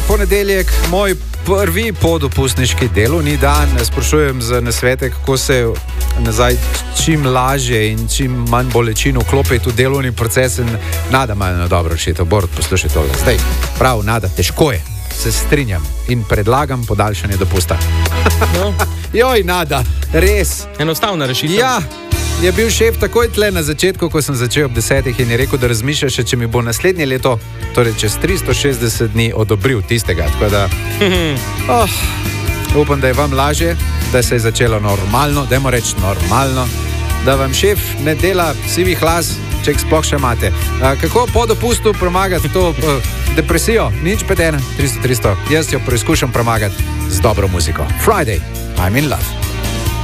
ponedeljek, moj prvi podopustniški delovni dan. Sprašujem za nasvete, kako se nazaj čim lažje in čim manj bolečin vklopiti v delovni proces. In Nada ima eno dobro rešitev. Borut, poslušaj tole. Zdaj, prav, Nada, težko je. Se strinjam in predlagam podaljšanje dopusta. No. Joj, Nada, res. Enostavna rešitev. Ja, je bil šef takoj tle na začetku, ko sem začel ob 10 in je rekel, da razmišlja še, če mi bo naslednje leto, torej čez 360 dni, odobril tistega. Tako da, upam, da je vam lažje, da se je začelo normalno, dajmo reči normalno, da vam šef ne dela sivih las, če jih sploh še imate. Kako po dopustu premagati to depresijo? Nič 5-1, 300. Jaz jo preizkušam premagati z dobro muziko. Friday, I'm in love.